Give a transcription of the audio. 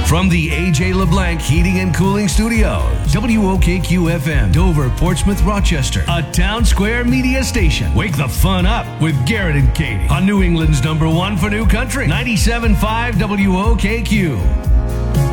From the AJ LeBlanc Heating and Cooling Studios, WOKQ-FM, Dover, Portsmouth, Rochester, a Town Square media station. Wake the fun up with Garrett and Katie on New England's #1 for New Country, 97.5 WOKQ.